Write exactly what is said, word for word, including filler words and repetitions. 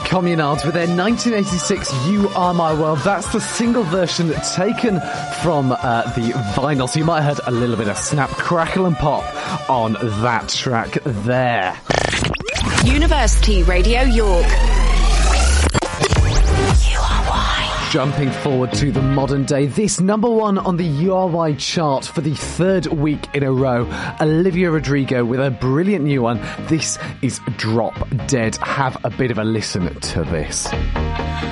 Communards with their nineteen eighty-six You Are My World. That's the single version taken from uh, the vinyl. So you might have heard a little bit of snap, crackle and pop on that track there. University Radio York. Jumping forward to the modern day, this number one on the U R Y chart for the third week in a row. Olivia Rodrigo with a brilliant new one. This is Drop Dead. Have a bit of a listen to this.